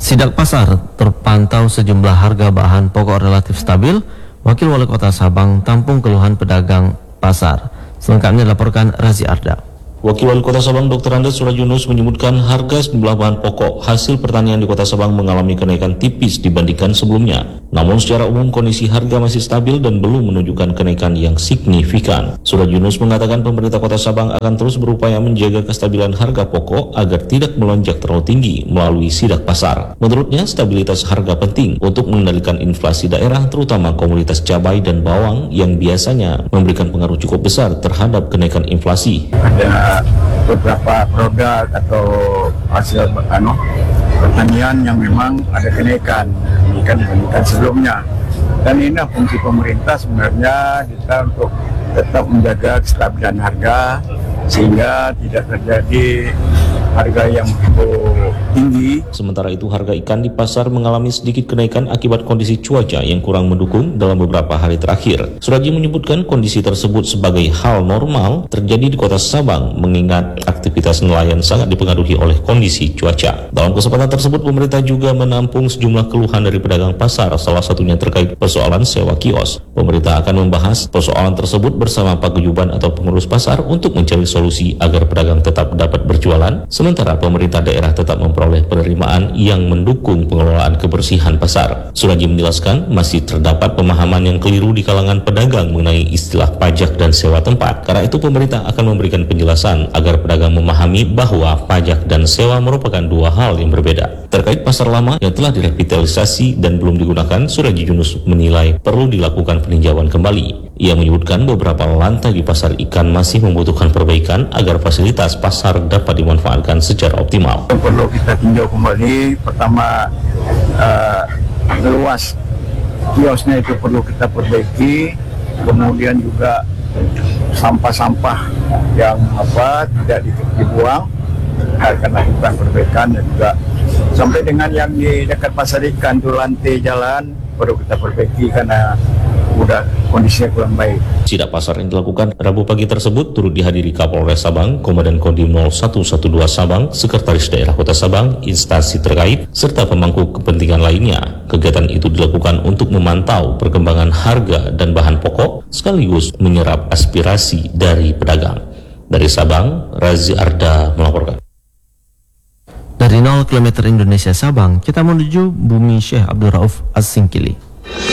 Sidak pasar terpantau sejumlah harga bahan pokok relatif stabil. Wakil Wali Kota Sabang tampung keluhan pedagang pasar. Selengkapnya dilaporkan Razi Arda. Wakil Wali Kota Sabang Dr. Andes Suraj Yunus menyebutkan harga sejumlah bahan pokok hasil pertanian di Kota Sabang mengalami kenaikan tipis dibandingkan sebelumnya. Namun secara umum kondisi harga masih stabil dan belum menunjukkan kenaikan yang signifikan. Suraj Yunus mengatakan pemerintah Kota Sabang akan terus berupaya menjaga kestabilan harga pokok agar tidak melonjak terlalu tinggi melalui sidak pasar. Menurutnya stabilitas harga penting untuk mengendalikan inflasi daerah, terutama komoditas cabai dan bawang yang biasanya memberikan pengaruh cukup besar terhadap kenaikan inflasi. Ada beberapa produk atau hasil pertanian yang memang ada kenaikan dibandingkan sebelumnya, dan ini fungsi pemerintah sebenarnya kita untuk tetap menjaga kestabilan harga sehingga tidak terjadi harga yang begitu tinggi. Sementara itu harga ikan di pasar mengalami sedikit kenaikan akibat kondisi cuaca yang kurang mendukung dalam beberapa hari terakhir. Suraji menyebutkan kondisi tersebut sebagai hal normal terjadi di Kota Sabang mengingat aktivitas nelayan sangat dipengaruhi oleh kondisi cuaca. Dalam kesempatan tersebut pemerintah juga menampung sejumlah keluhan dari pedagang pasar, salah satunya terkait persoalan sewa kios. Pemerintah akan membahas persoalan tersebut bersama paguyuban atau pengurus pasar untuk mencari solusi agar pedagang tetap dapat berjualan. Sementara pemerintah daerah tetap memperoleh penerimaan yang mendukung pengelolaan kebersihan pasar. Suraji menjelaskan masih terdapat pemahaman yang keliru di kalangan pedagang mengenai istilah pajak dan sewa tempat. Karena itu pemerintah akan memberikan penjelasan agar pedagang memahami bahwa pajak dan sewa merupakan dua hal yang berbeda. Terkait pasar lama yang telah direvitalisasi dan belum digunakan, Suraji Yunus menilai perlu dilakukan peninjauan kembali. Ia menyebutkan beberapa lantai di pasar ikan masih membutuhkan perbaikan agar fasilitas pasar dapat dimanfaatkan secara optimal. Perlu kita tinjau kembali, pertama luas kiosnya itu perlu kita perbaiki, kemudian juga sampah-sampah yang tidak dibuang akan lakukan perbaikan, dan juga sampai dengan yang di dekat pasar ikan itu lantai jalan perlu kita perbaiki karena udah kondisinya kurang baik. Sidak pasar yang dilakukan Rabu pagi tersebut turut dihadiri Kapolres Sabang, Komandan Kodim 0112 Sabang, Sekretaris Daerah Kota Sabang, instansi terkait, serta pemangku kepentingan lainnya. Kegiatan itu dilakukan untuk memantau perkembangan harga dan bahan pokok, sekaligus menyerap aspirasi dari pedagang. Dari Sabang, Razi Arda melaporkan. Dari 0 km Indonesia Sabang, kita menuju Bumi Syekh Abdul Rauf As-Singkili.